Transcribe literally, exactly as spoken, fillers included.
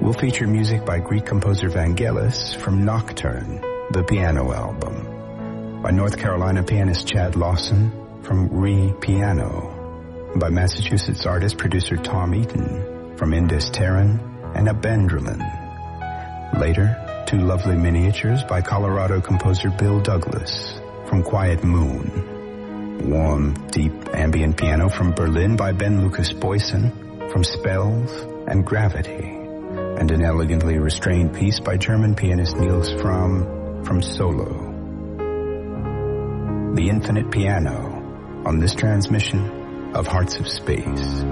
We'll feature music by Greek composer Vangelis from Nocturne, the piano album, by North Carolina pianist Chad Lawson from Re Piano, by Massachusetts artist-producer Tom Eaton from Indus Terran and Abendrelin. Later, two lovely miniatures by Colorado composer Bill Douglas from Quiet Moon. Warm, deep ambient piano from Berlin by Ben Lucas Boysen from Spells and Gravity. And an elegantly restrained piece by German pianist Niels Fromm from Solo. The Infinite Piano on this transmission of Hearts of Space.